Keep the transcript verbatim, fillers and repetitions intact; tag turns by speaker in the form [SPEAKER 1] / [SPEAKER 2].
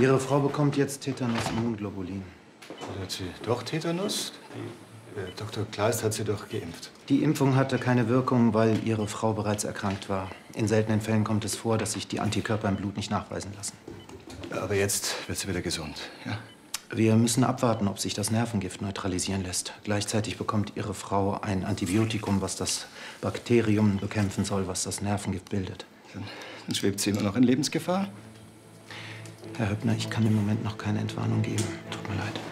[SPEAKER 1] Ihre Frau bekommt jetzt Tetanus-Immunglobulin.
[SPEAKER 2] Hat sie doch Tetanus? Die, äh, Doktor Kleist hat sie doch geimpft.
[SPEAKER 1] Die Impfung hatte keine Wirkung, weil Ihre Frau bereits erkrankt war. In seltenen Fällen kommt es vor, dass sich die Antikörper im Blut nicht nachweisen lassen.
[SPEAKER 2] Aber jetzt wird sie wieder gesund, ja?
[SPEAKER 1] Wir müssen abwarten, ob sich das Nervengift neutralisieren lässt. Gleichzeitig bekommt Ihre Frau ein Antibiotikum, was das Bakterium bekämpfen soll, was das Nervengift bildet.
[SPEAKER 2] Dann, dann schwebt sie immer noch in Lebensgefahr?
[SPEAKER 1] Herr Höppner, ich kann im Moment noch keine Entwarnung geben. Tut mir leid.